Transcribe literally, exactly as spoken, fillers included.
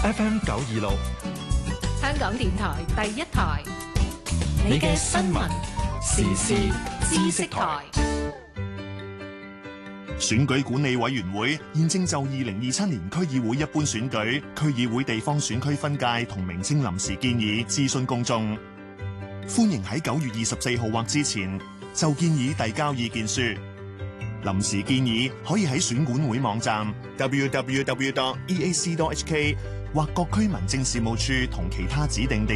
F M 九二六， 香港電台第一台，你嘅新聞時事知識台。 選舉管理委員會現正就二零二七年區議會一般選舉、區議會地方選區分界同名稱臨時建議諮詢公眾，歡迎喺九月二十四號或之前就建議遞交意見書。臨時建議可以喺選管會網站 double-u double-u double-u dot e a c dot h k 或各區民政事務處同其他指定地